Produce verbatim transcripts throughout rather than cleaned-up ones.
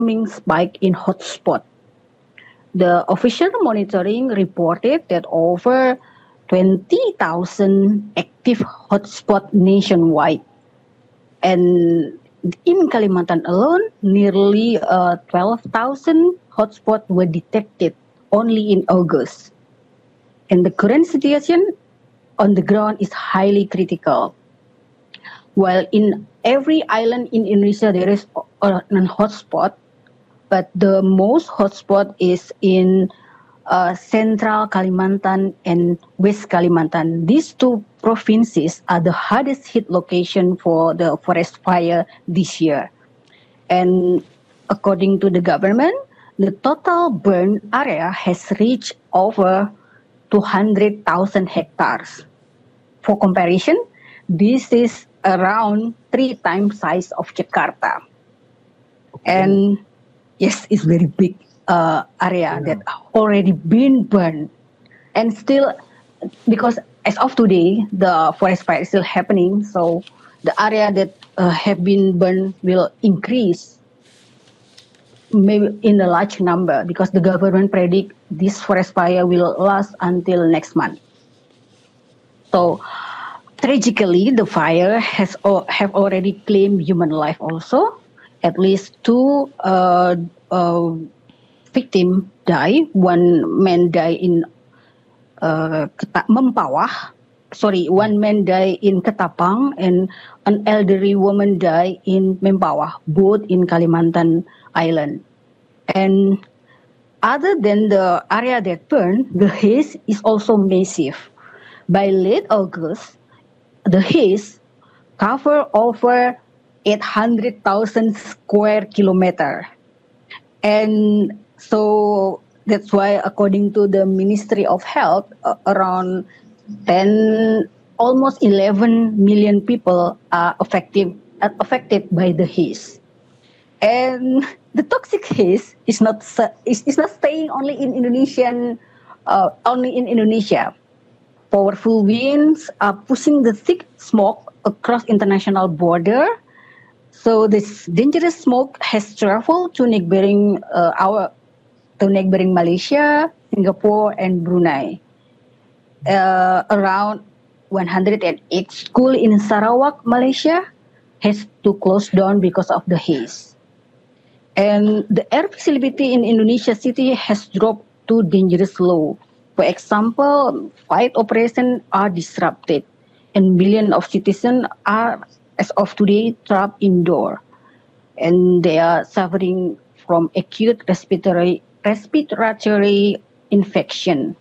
alarming spike in hotspot. The official monitoring reported that over twenty thousand active hotspots nationwide. And in Kalimantan alone, nearly uh, twelve thousand hotspots were detected only in August. And the current situation on the ground is highly critical. While in every island in Indonesia there is a hotspot, but the most hotspot is in uh, Central Kalimantan and West Kalimantan. These two provinces are the hardest hit location for the forest fire this year. And according to the government, the total burn area has reached over two hundred thousand hectares. For comparison, this is around three times size of Jakarta. Okay. And yes, it's very big uh, area yeah. that already been burned. And still, because as of today, the forest fire is still happening, so the area that uh, have been burned will increase maybe in a large number, because the government predict this forest fire will last until next month. So tragically, the fire has uh, have already claimed human life also. At least two uh, uh, victims die. One man died in uh, Mempawah. Sorry, one man died in Ketapang, and an elderly woman died in Mempawah, both in Kalimantan Island. And other than the area that burned, the haze is also massive. By late August, the haze covered over eight hundred thousand square kilometer. And so that's why, according to the Ministry of Health, uh, around ten, almost eleven million people are affected, are affected by the haze. And the toxic haze is not is, is not staying only in Indonesian, uh, only in Indonesia. Powerful winds are pushing the thick smoke across international border. So this dangerous smoke has traveled to neighboring uh, our to neighboring Malaysia, Singapore, and Brunei. Uh, around one hundred eight schools in Sarawak, Malaysia, has to close down because of the haze. And the air visibility in Indonesia city has dropped to dangerous low. For example, flight operations are disrupted, and millions of citizens are, as of today, trapped indoor, and they are suffering from acute respiratory respiratory infection.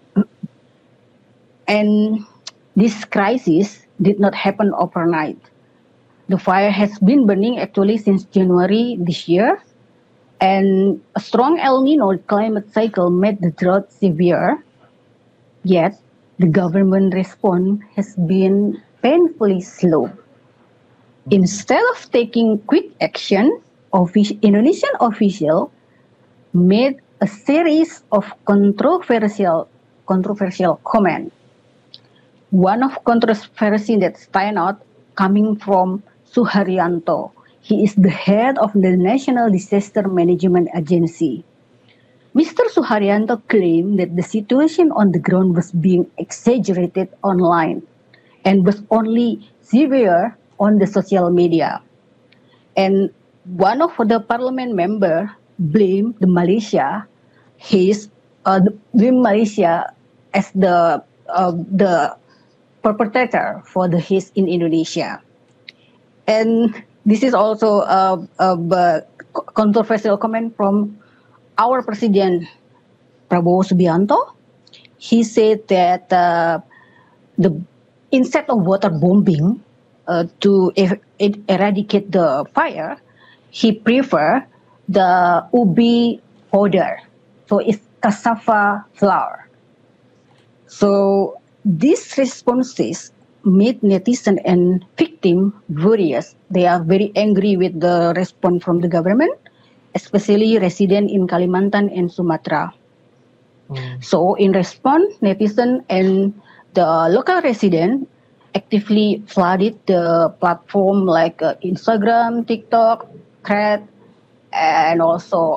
And this crisis did not happen overnight. The fire has been burning actually since January this year, and a strong El Nino climate cycle made the drought severe. Yet, the government response has been painfully slow. Instead of taking quick action, offic- Indonesian officials made a series of controversial controversial comments. One of controversy that stand out coming from Suharyanto. He is the head of the National Disaster Management Agency. Mister Suharyanto claimed that the situation on the ground was being exaggerated online and was only severe on the social media. And one of the parliament members blamed the Malaysia, his uh, blamed Malaysia as the uh, the perpetrator for the haze in Indonesia. And this is also a, a, a controversial comment from our President Prabowo Subianto. He said that uh, the instead of water bombing uh, to er- eradicate the fire, he prefer the ubi powder. So it's cassava flour. So these responses made netizens and victims furious. They are very angry with the response from the government, especially residents in Kalimantan and Sumatra. Mm. So in response, netizens and the local residents actively flooded the platform like uh, Instagram, TikTok, Thread, and also